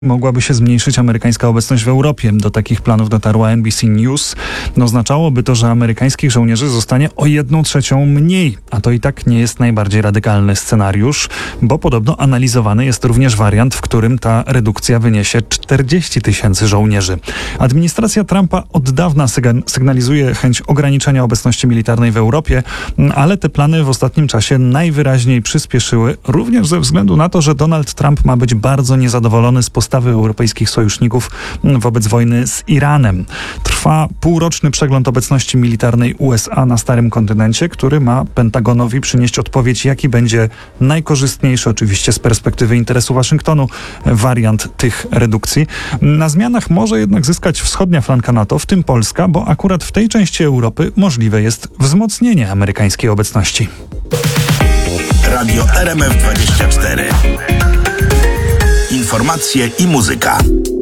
Mogłaby się zmniejszyć amerykańska obecność w Europie. Do takich planów dotarła NBC News. Oznaczałoby to, że amerykańskich żołnierzy zostanie o 1/3 mniej. A to i tak nie jest najbardziej radykalny scenariusz, bo podobno analizowany jest również wariant, w którym ta redukcja wyniesie 40 000 żołnierzy. Administracja Trumpa od dawna sygnalizuje chęć ograniczenia obecności militarnej w Europie, ale te plany w ostatnim czasie najwyraźniej przyspieszyły, również ze względu na to, że Donald Trump ma być bardzo niezadowolony z postawy europejskich sojuszników wobec wojny z Iranem. Trwa półroczny przegląd obecności militarnej USA na starym kontynencie, który ma Pentagonowi przynieść odpowiedź, jaki będzie najkorzystniejszy, oczywiście z perspektywy interesu Waszyngtonu, wariant tych redukcji. Na zmianach może jednak zyskać wschodnia flanka NATO, w tym Polska, bo akurat w tej części Europy możliwe jest wzmocnienie amerykańskiej obecności. Radio RMF24. Informacje i muzyka.